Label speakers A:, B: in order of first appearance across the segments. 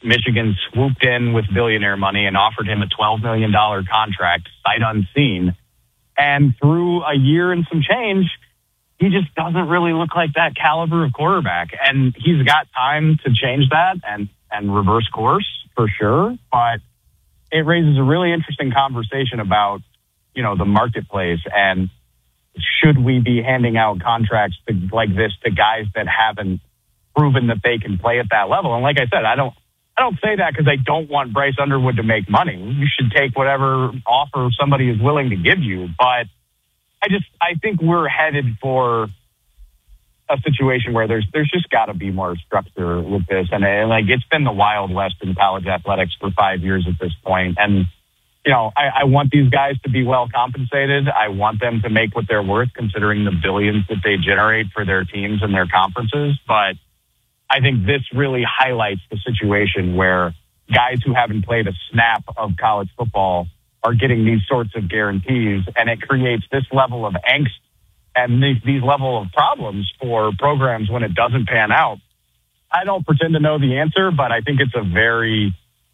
A: Michigan swooped in with billionaire money and offered him a $12 million contract, sight unseen. And through a year and some change, he just doesn't really look like that caliber of quarterback. And he's got time to change that and reverse course for sure. But it raises a really interesting conversation about, the marketplace and should we be handing out contracts like this to guys that haven't proven that they can play at that level. And like I said, I don't say that because I don't want Bryce Underwood to make money. You should take whatever offer somebody is willing to give you. But I think we're headed for a situation where there's just got to be more structure with this. And it's been the Wild West in college athletics for 5 years at this point. And, I want these guys to be well compensated. I want them to make what they're worth considering the billions that they generate for their teams and their conferences. But I think this really highlights the situation where guys who haven't played a snap of college football are getting these sorts of guarantees, and it creates this level of angst and these level of problems for programs when it doesn't pan out. I don't pretend to know the answer, but I think it's a very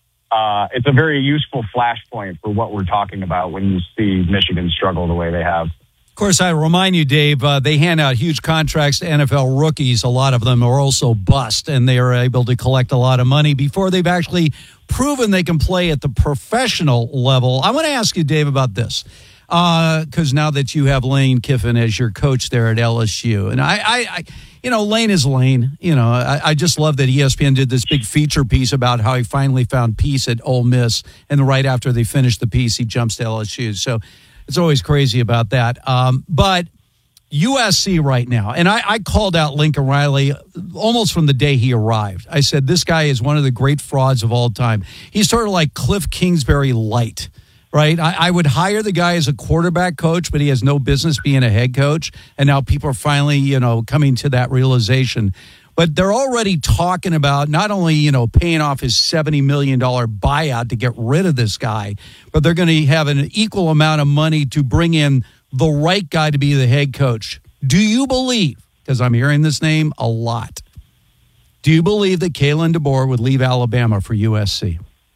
A: useful flashpoint for what we're talking about when you see Michigan struggle the way they have.
B: Of course, I remind you, Dave, they hand out huge contracts to NFL rookies. A lot of them are also bust, and they are able to collect a lot of money before they've actually proven they can play at the professional level. I want to ask you, Dave, about this, because now that you have Lane Kiffin as your coach there at LSU, and I Lane is Lane. I just love that ESPN did this big feature piece about how he finally found peace at Ole Miss, and right after they finished the piece, he jumps to LSU. So it's always crazy about that. But USC right now, and I called out Lincoln Riley almost from the day he arrived. I said, this guy is one of the great frauds of all time. He's sort of like Cliff Kingsbury light, right? I would hire the guy as a quarterback coach, but he has no business being a head coach. And now people are finally, coming to that realization. But they're already talking about not only, paying off his $70 million buyout to get rid of this guy, but they're going to have an equal amount of money to bring in the right guy to be the head coach. Do you believe, because I'm hearing this name a lot, do you believe that Kalen DeBoer would leave Alabama for USC?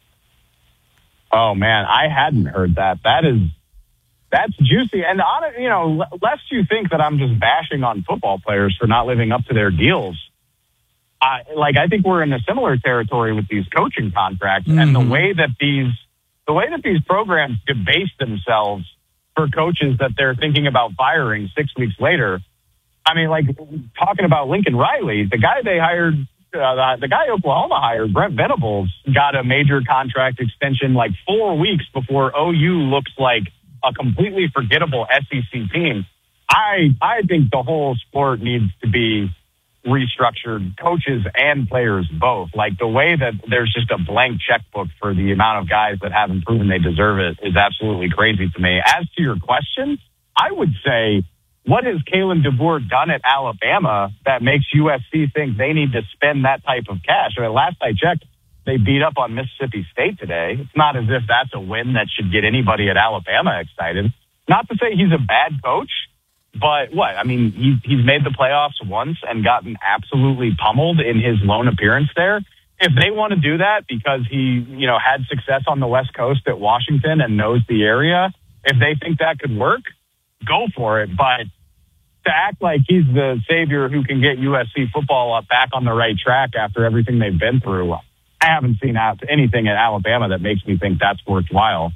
A: Oh, man, I hadn't heard that. That's juicy. And, lest you think that I'm just bashing on football players for not living up to their deals, I think we're in a similar territory with these coaching contracts and the way that these programs debase themselves for coaches that they're thinking about firing 6 weeks later. I mean, talking about Lincoln Riley, the guy they hired, the guy Oklahoma hired, Brent Venables, got a major contract extension 4 weeks before OU looks like a completely forgettable SEC team. I think the whole sport needs to be restructured, coaches and players both. The way that there's just a blank checkbook for the amount of guys that haven't proven they deserve it is absolutely crazy to me. As to your question, I would say, what has Kalen DeBoer done at Alabama that makes USC think they need to spend that type of cash? I mean, last I checked, they beat up on Mississippi State today. It's not as if that's a win that should get anybody at Alabama excited. Not to say he's a bad coach, but what? I mean, he's made the playoffs once and gotten absolutely pummeled in his lone appearance there. If they want to do that because he, had success on the West Coast at Washington and knows the area, if they think that could work, go for it. But to act like he's the savior who can get USC football back on the right track after everything they've been through, I haven't seen anything at Alabama that makes me think that's worthwhile.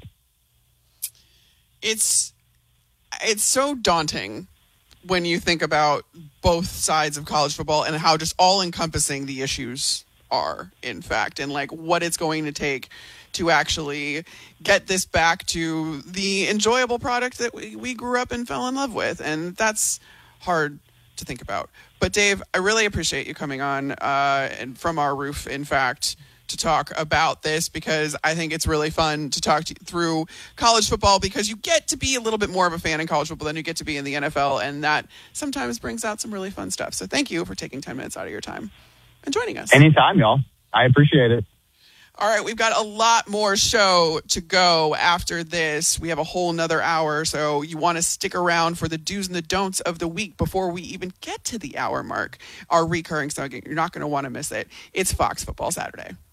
C: It's so daunting when you think about both sides of college football and how just all-encompassing the issues are, in fact, and what it's going to take to actually get this back to the enjoyable product that we grew up and fell in love with. And that's hard to think about. But Dave, I really appreciate you coming on and from our roof, in fact, to talk about this, because I think it's really fun to talk through college football, because you get to be a little bit more of a fan in college football than you get to be in the NFL, and that sometimes brings out some really fun stuff. So thank you for taking 10 minutes out of your time and joining us.
A: Anytime, y'all. I appreciate it.
C: All right, we've got a lot more show to go after this. We have a whole nother hour, so you want to stick around for the do's and the don'ts of the week before we even get to the hour mark. Our recurring segment, you're not going to want to miss it. It's Fox Football Saturday.